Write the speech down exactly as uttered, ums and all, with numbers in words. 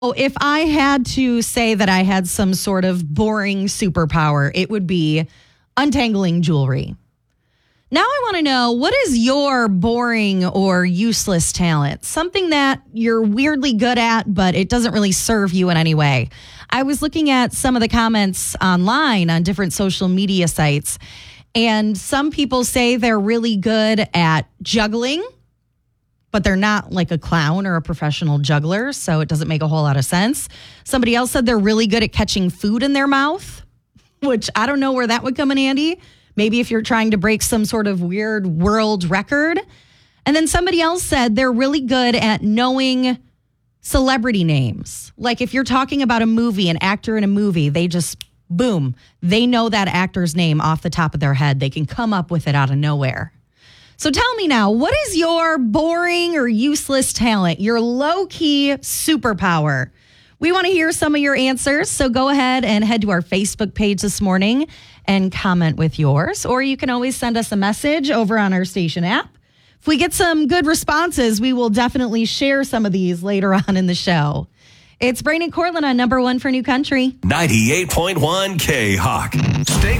If I had to say that I had some sort of boring superpower, it would be untangling jewelry. Now I want to know, what is your boring or useless talent? Something that you're weirdly good at, but it doesn't really serve you in any way. I was looking at some of the comments online on different social media sites, and some people say they're really good at juggling, but they're not like a clown or a professional juggler, so it doesn't make a whole lot of sense. Somebody else said they're really good at catching food in their mouth, which I don't know where that would come in handy. Maybe if you're trying to break some sort of weird world record. And then somebody else said they're really good at knowing celebrity names. Like if you're talking about a movie, an actor in a movie, they just, boom, they know that actor's name off the top of their head. They can come up with it out of nowhere. So tell me now, what is your boring or useless talent, your low-key superpower? We want to hear some of your answers, so go ahead and head to our Facebook page this morning and comment with yours, or you can always send us a message over on our station app. If we get some good responses, we will definitely share some of these later on in the show. It's Brain and Cortland on number one for New Country. ninety-eight point one K-Hawk. Stay